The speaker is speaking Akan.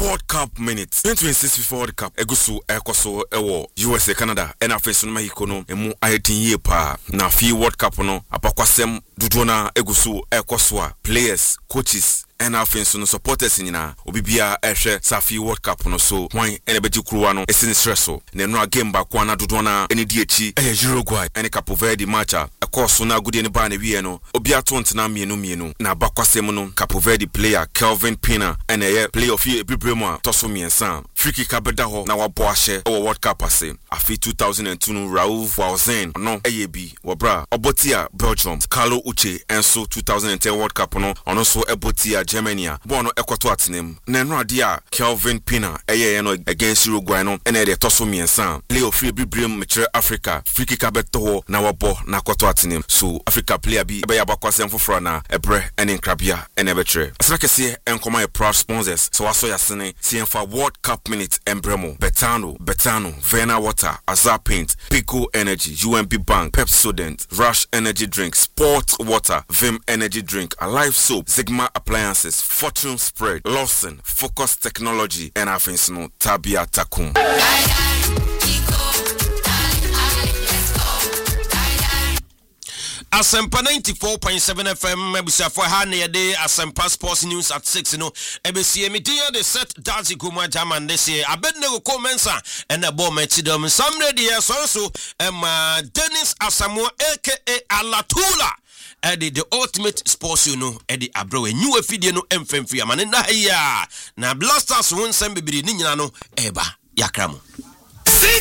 World Cup minutes 2026 FIFA World Cup egusu ekoso ewo USA Canada and afeso no Mexico no emu ayetin ye pa na fi World Cup no apakwasem dudu na egusu ekoso a players coaches and afeso no supporters nyina obibia ehwe safi World Cup no so hwan ene beti kruwa no esin stresso na no game ba kwa na dudu na ene di echi Uruguay ene Cape Verde matcha ekoso na gudi ne ba na wie no obia to ntena mienu na abakwasem no Cape Verde player Kelvin Pina ene play of Bibremo toso miensa free kick abeda ho na wabo ahye o World Cup ase afi 2002 no Raoul Walzen no eyebi wobra obotia Belgium Carlo Uche enso 2010 World Cup no ono so ebotia Germany bono ekoto atenem na no ade a Kelvin Pina eye no against Uruguay no ene de toso miensa play of Bibremo mechere Africa free kick abeto ho na wabo na ekoto atenem so Africa player bi ebe yabakwasem foforo na ebre ene nkrabia ene betre asra kese enkoma e proud sponsors so waso yasene for World Cup minutes embremo Betano Vena Water Azar Paint Pico Energy UMB Bank Pepsodent Rush Energy Drink Sport Water Vim Energy Drink Alive Soap Sigma Appliances Fortune Spread Lawson Focus Technology and Afensino Tabia Takum Asempa 94.7 FM ebusafo ha na yede Asempa Sports News at 6 no ebesie media de set Dazi Kuma German this year abednego commensa and a bomb etidom some ready so Dennis Asamoah aka Alatula Eddie the ultimate sports Eddie Abro new video no emfemfi amane na ya na Blasters won sem bibiri ni nyina no eba yakramo